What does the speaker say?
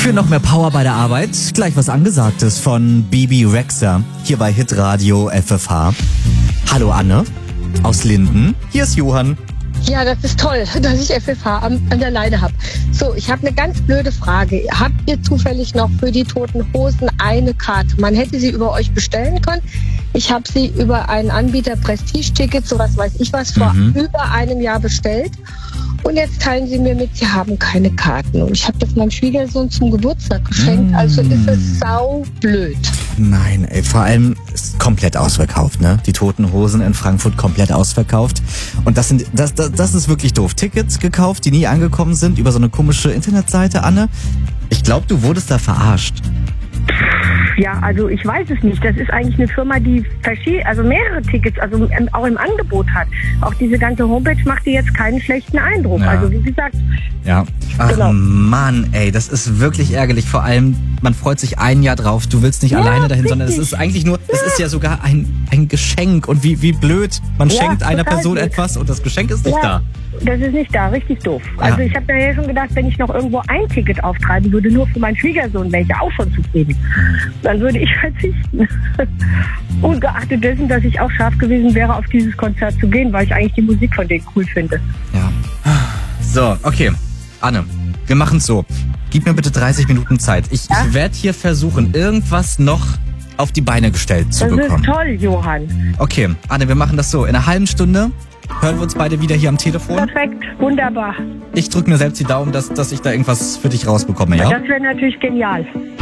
Für noch mehr Power bei der Arbeit, gleich was Angesagtes von Bibi Rexha, hier bei Hitradio FFH. Hallo Anne, aus Linden, hier ist Johann. Ja, das ist toll, dass ich FFH an der Leine habe. So, ich habe eine ganz blöde Frage. Habt ihr zufällig noch für die Toten Hosen eine Karte? Man hätte sie über euch bestellen können. Ich habe sie über einen Anbieter Prestige-Tickets, so was weiß ich was, vor über einem Jahr bestellt. Und jetzt teilen sie mir mit, sie haben keine Karten. Und ich habe das meinem Schwiegersohn zum Geburtstag geschenkt. Also ist es saublöd. Nein, ey, vor allem ist komplett ausverkauft, ne? Die Toten Hosen in Frankfurt komplett ausverkauft. Und das ist wirklich doof. Tickets gekauft, die nie angekommen sind, über so eine komische Internetseite, Anne. Ich glaube, du wurdest da verarscht. Ja, also ich weiß es nicht. Das ist eigentlich eine Firma, die mehrere Tickets, also auch im Angebot hat. Auch diese ganze Homepage macht dir jetzt keinen schlechten Eindruck. Ja. Also wie gesagt. Ja. Ach genau. Mann, ey, das ist wirklich ärgerlich. Vor allem, man freut sich ein Jahr drauf. Du willst nicht alleine dahin, sondern es ist eigentlich nur, es ist ja sogar ein Geschenk. Und wie blöd. Man schenkt einer Person etwas und das Geschenk ist nicht da. Das ist nicht da, richtig doof. Ja. Also ich habe mir ja schon gedacht, wenn ich noch irgendwo ein Ticket auftreiben würde, nur für meinen Schwiegersohn, wäre ich ja auch schon zufrieden. Dann würde ich verzichten. Ungeachtet dessen, dass ich auch scharf gewesen wäre, auf dieses Konzert zu gehen, weil ich eigentlich die Musik von denen cool finde. Ja. So, okay. Anne, wir machen es so. Gib mir bitte 30 Minuten Zeit. Ich werde hier versuchen, irgendwas noch auf die Beine gestellt zu bekommen. Das ist toll, Johann. Okay, Anne, wir machen das so. In einer halben Stunde hören wir uns beide wieder hier am Telefon. Perfekt, wunderbar. Ich drücke mir selbst die Daumen, dass ich da irgendwas für dich rausbekomme, ja? Das wäre natürlich genial.